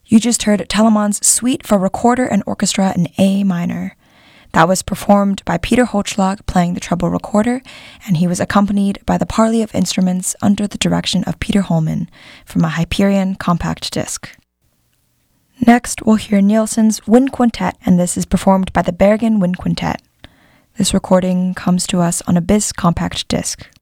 You just heard Telemann's Suite for Recorder and Orchestra in A minor. That was performed by Peter Hochschlag playing the treble recorder, and he was accompanied by the parley of instruments under the direction of Peter Holman from a Hyperion compact disc. Next, we'll hear Nielsen's Wind Quintet, and this is performed by the Bergen Wind Quintet. This recording comes to us on a BIS compact disc.